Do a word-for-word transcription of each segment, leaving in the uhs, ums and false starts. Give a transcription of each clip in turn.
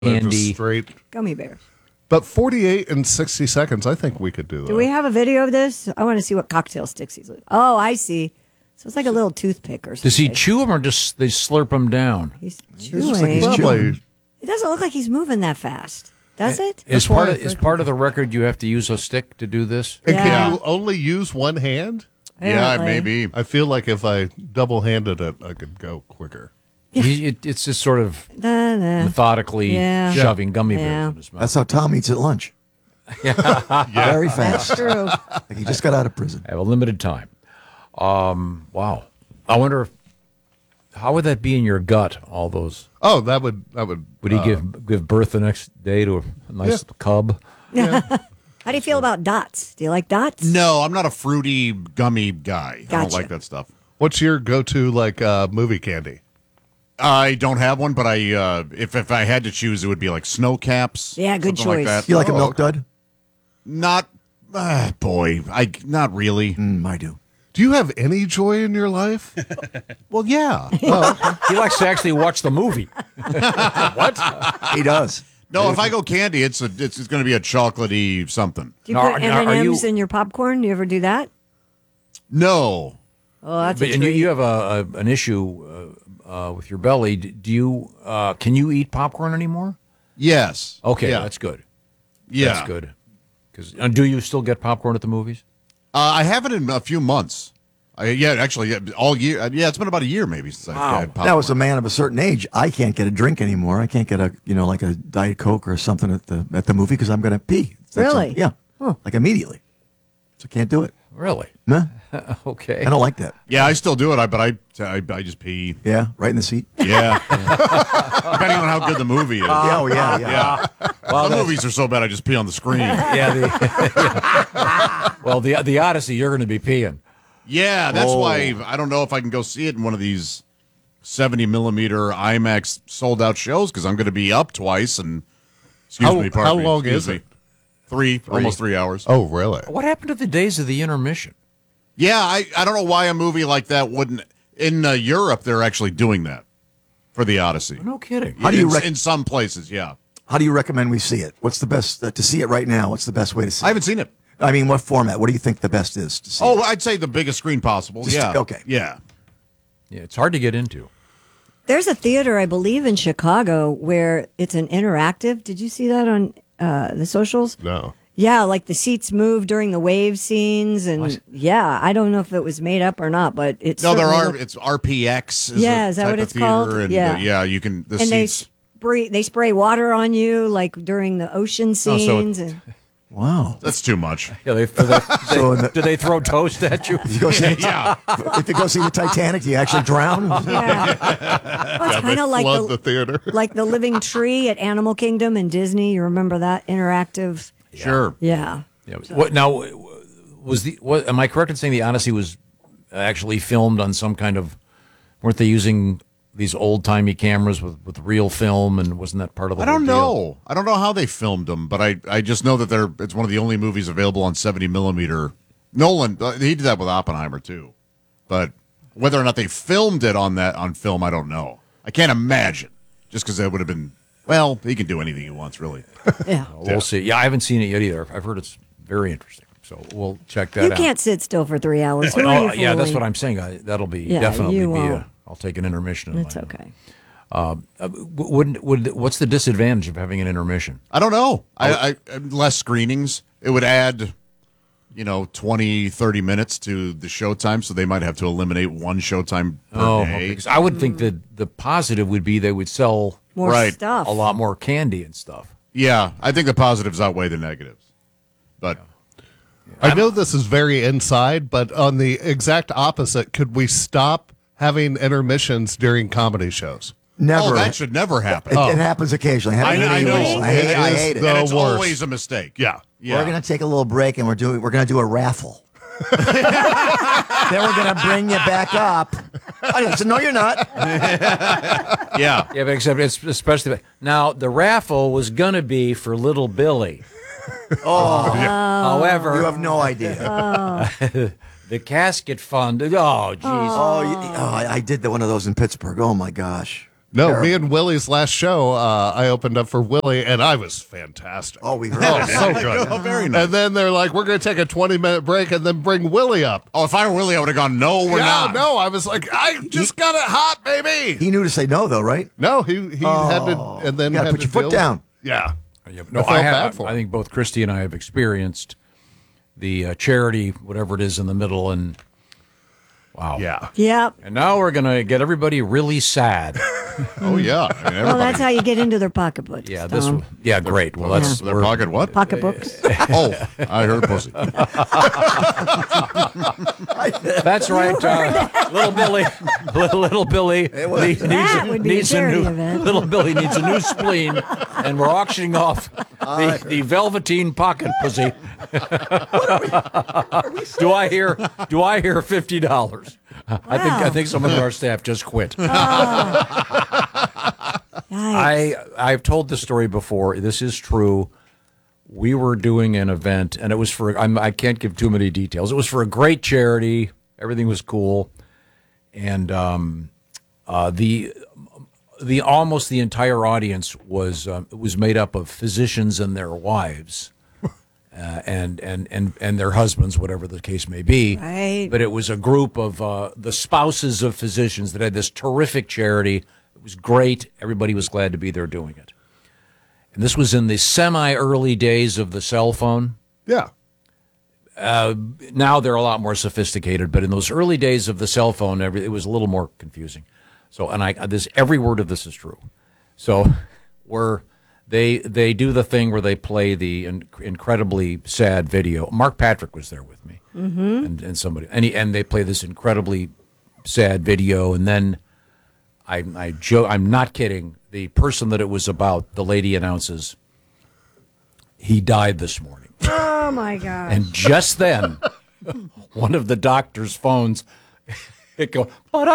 Candy. Straight. Gummy bears. But forty-eight and sixty seconds, I think we could do that. Do we have a video of this? I want to see what cocktail sticks he's with. Oh, I see. So it's like a little toothpick or something. Does he chew them or just they slurp them down? He's It looks like chewing. he's chewing. It doesn't look like he's moving that fast. Does it? Is That's why part I of, is think- part of the record you have to use a stick to do this? And Yeah. can you only use one hand? Yeah, Apparently. maybe. I feel like if I double-handed it, I could go quicker. He, it, it's just sort of Da, da. methodically Yeah. shoving gummy Yeah. bears in his mouth. That's how Tom eats at lunch. Very fast. That's true. Like he just got out of prison. I have a limited time. Um, wow. I wonder if, how would that be in your gut? All those. Oh, that would that would. Would he uh, give give birth the next day to a, a nice cub? How do you feel about dots? Do you like dots? No, I'm not a fruity gummy guy. I don't Gotcha. like that stuff. What's your go-to like uh, movie candy? I don't have one, but I uh, if if I had to choose, it would be like snow caps. Yeah, good something choice. Like that. You like a Oh, milk dud? Not, uh, boy, I not really. Mm, I do. Do you have any joy in your life? Well, yeah. He likes to actually watch the movie. What? He does. No, if I go candy, it's a it's, it's going to be a chocolatey something. Do you Now, put are- are M and M's you- in your popcorn? Do you ever do that? No. Oh, that's But a and you, treat. you have a, a an issue uh, uh, with your belly. D- Do you uh, can you eat popcorn anymore? Yes. Okay, Yeah. that's good. Yeah. That's good. Because uh, do you still get popcorn at the movies? Uh, I haven't in a few months. I, yeah, actually, yeah, all year. uh, Yeah, it's been about a year maybe since I've had popcorn. Now, as a man of a certain age, I can't get a drink anymore. I can't get a, you know, like a Diet Coke or something at the at the movie because I'm going to pee. That's Really? a- yeah. Like immediately. So can't do it. Really? Nah, Okay. I don't like that. Yeah, I still do it, I, but I, I I just pee. Yeah, right in the seat. Yeah. Depending on how good the movie is. Yeah, oh, yeah, yeah. Yeah. Some movies are so bad I just pee on the screen. Yeah. The, well, the the Odyssey, you're going to be peeing. Yeah, that's Oh. why I don't know if I can go see it in one of these seventy millimeter IMAX sold out shows because I'm going to be up twice and excuse How- me, pardon how me, long excuse is me. it? Three, almost three hours. Oh, really? What happened to the days of the intermission? Yeah, I, I don't know why a movie like that wouldn't. In uh, Europe, they're actually doing that for the Odyssey. No kidding. How do you in, rec- in some places, yeah. How do you recommend we see it? What's the best uh, to see it right now? What's the best way to see I it? haven't seen it. I mean, what format? What do you think the best is to see? Oh, it? I'd say the biggest screen possible. Just- yeah. okay. Yeah. Yeah, it's hard to get into. There's a theater, I believe, in Chicago where it's an interactive. Did you see that on uh, the socials? No. Yeah, like the seats move during the wave scenes, and yeah, I don't know if it was made up or not, but it's No, there are. It's R P X. Is Yeah, a is that type what of it's called? theater, And, Yeah. uh, yeah. You can. The and they seats. spray they spray water on you like during the ocean so it- scenes. and, Wow. That's too much. Yeah, they, do they, So in the- do they throw toast at you? You go see, Yeah. if you go see the Titanic, do you actually drown? yeah, well, it's They kind of like flood the, the theater. like the Living Tree at Animal Kingdom in Disney. You remember that interactive? Sure. Yeah. Yeah. What now? Was the what? Am I correct in saying the Odyssey was actually filmed on some kind of? Weren't they using these old timey cameras with, with real film? And wasn't that part of the? I don't whole deal? know. I don't know how they filmed them, but I, I just know that they're. It's one of the only movies available on seventy millimeter. Nolan, uh, he did that with Oppenheimer too, but whether or not they filmed it on that on film, I don't know. I can't imagine, just because that would have been. Well, he can do anything he wants, really. Yeah. We'll see. Yeah, I haven't seen it yet either. I've heard it's very interesting, so we'll check that You out. can't sit still for three hours. Who Oh, are you yeah, that's fooling? what I'm saying. I, that'll be Yeah, definitely you be. A, won't. I'll take an intermission. in That's my- okay. Uh, would would what's the disadvantage of having an intermission? I don't know. I, I less screenings. It would add, you know, twenty, thirty minutes to the showtime, so they might have to eliminate one showtime per Oh, day. because I would think that the positive would be they would sell More Right. stuff. a lot more candy and stuff. Yeah, I think the positives outweigh the negatives. But I know this is very inside, but on the exact opposite, could we stop having intermissions during comedy shows? Never. oh, that should never happen. It, it happens occasionally. I, Happens I know. recently. I hate, It I is hate it. the and it's worst. always a mistake. Yeah. Yeah. We're gonna take a little break and we're doing we're gonna do a raffle. Then we're gonna bring you back up. I said, no, you're not. yeah. Yeah, but except it's especially now the raffle was gonna be for little Billy. Oh, However, you have no idea. the casket fund. Oh, jeez. Oh, you, oh I, I did the, one of those in Pittsburgh. Oh my gosh. No, Terrible. me and Willie's last show, uh, I opened up for Willie, and I was fantastic. Oh, we heard Oh, that. so good. Oh, very nice. And then they're like, we're going to take a twenty-minute break and then bring Willie up. Oh, if I were Willie, I would have gone, no, we're yeah, not. no, I was like, I just got it hot, baby. He knew to say no, though, right? no, he, he had to, and then You gotta had put to your foot deal- down. Yeah. Yeah, I felt I, bad have, for I him. think both Christy and I have experienced the uh, charity, whatever it is in the middle, and wow. Yeah. Yep. And now we're going to get everybody really sad. Oh, yeah. I mean, Well, everybody- that's how you get into their pocketbooks. Yeah, this Tom. one. Yeah, great. Well, that's Their we're- pocket what? Pocketbooks. Oh, I heard pussy. That's right. Uh, little Billy, little, little Billy needs, That would be a needs a charity new. event. Little Billy needs a new spleen, and we're auctioning off the, the Velveteen pocket pussy. do I hear? Do I hear fifty dollars? I think I think some of our staff just quit. Yikes. I I've told this story before. This is true. We were doing an event, and it was for I'm, I can't give too many details. It was for a great charity. Everything was cool, and um, uh, the the almost the entire audience was um, was made up of physicians and their wives. Uh, and, and, and, and their husbands, whatever the case may be. Right. But it was a group of uh, the spouses of physicians that had this terrific charity. It was great. Everybody was glad to be there doing it. And this was in the semi-early days of the cell phone. Yeah. Now they're a lot more sophisticated, but in those early days of the cell phone, every, it was a little more confusing. So, and I this every word of this is true. So, we're they they do the thing where they play the in, incredibly sad video. Mark Patrick was there with me, mm-hmm. and and somebody, and he, and they play this incredibly sad video, and then I I joke, I'm not kidding. The person that it was about, the lady announces, he died this morning. Oh, my gosh. And just then, one of the doctor's phones, it go,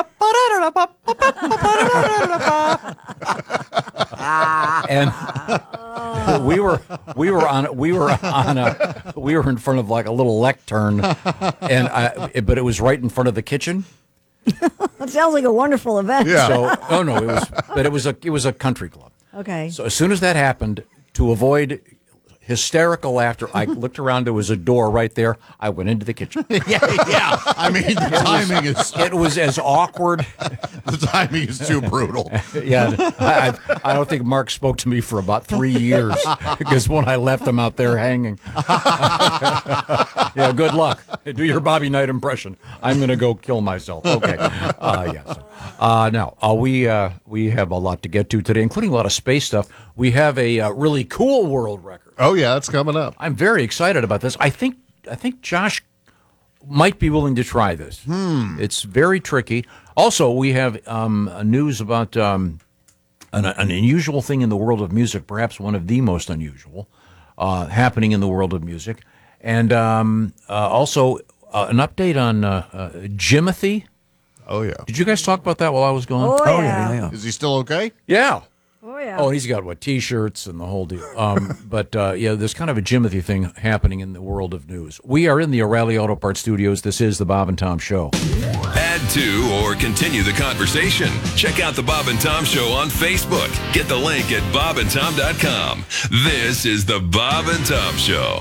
and we were we were on we were on a we were in front of like a little lectern, and I, but it was right in front of the kitchen. That sounds like a wonderful event. Yeah. So oh no, it was but it was a it was a country club. Okay. So as soon as that happened, to avoid hysterical laughter, I looked around. There was a door right there. I went into the kitchen. yeah, yeah. I mean, the timing is It was as awkward. the timing is too brutal. Yeah, I, I don't think Mark spoke to me for about three years because when I left him out there hanging. Yeah, good luck. Do your Bobby Knight impression. I'm going to go kill myself. Okay. Uh, yes. Uh, now, uh, we uh, we have a lot to get to today, including a lot of space stuff. We have a uh, really cool world record. Oh, yeah, it's coming up. I'm very excited about this. I think I think Josh might be willing to try this. Hmm. It's very tricky. Also, we have um, news about um, an, an unusual thing in the world of music, perhaps one of the most unusual, uh, happening in the world of music. And um, uh, also uh, an update on uh, uh, Jimothy. Oh, yeah. Did you guys talk about that while I was gone? Oh, Oh, yeah. yeah, yeah. Is he still okay? Yeah. Oh, yeah. Oh, and he's got, what, T-shirts and the whole deal. Um, but, uh, yeah, there's kind of a Jimothy thing happening in the world of news. We are in the O'Reilly Auto Parts studios. This is the Bob and Tom Show. Add to or continue the conversation. Check out the Bob and Tom Show on Facebook. Get the link at bob and tom dot com. This is the Bob and Tom Show.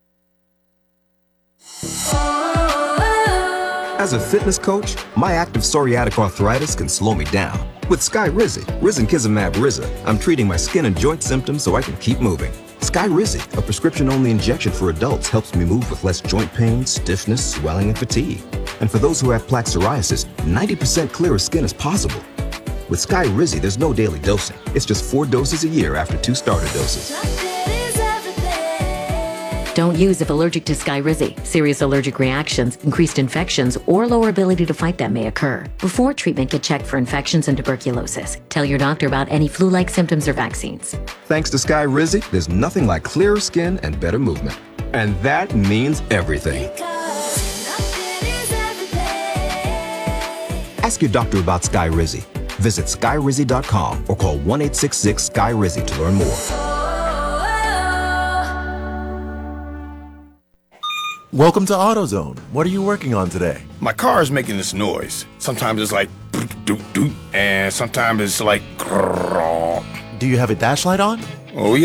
As a fitness coach, my active psoriatic arthritis can slow me down. With Skyrizi, Risankizumab Riza, I'm treating my skin and joint symptoms so I can keep moving. Skyrizi, a prescription-only injection for adults, helps me move with less joint pain, stiffness, swelling, and fatigue. And for those who have plaque psoriasis, ninety percent clearer skin is possible. With Skyrizi, there's no daily dosing. It's just four doses a year after two starter doses. Don't use if allergic to Skyrizi. Serious allergic reactions, increased infections, or lower ability to fight them may occur. Before treatment, get checked for infections and tuberculosis. Tell your doctor about any flu-like symptoms or vaccines. Thanks to Skyrizi, there's nothing like clearer skin and better movement. And that means everything. Ask your doctor about Skyrizi. Visit skyrizi dot com or call one eight six six Sky Rizzy to learn more. Welcome to AutoZone. What are you working on today? My car is making this noise. Sometimes it's like doot doot doot, and sometimes it's like. Do you have a dash light on? Oh yeah.